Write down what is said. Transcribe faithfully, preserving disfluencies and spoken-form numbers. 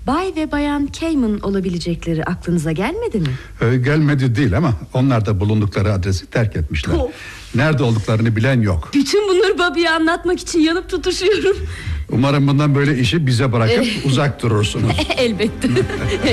Bay ve bayan Cayman olabilecekleri aklınıza gelmedi mi? Ee, gelmedi değil ama onlar da bulundukları adresi terk etmişler. Oh. Nerede olduklarını bilen yok. Bütün bunları Bobby'ye anlatmak için yanıp tutuşuyorum. Umarım bundan böyle işi bize bırakıp uzak durursunuz. Elbette.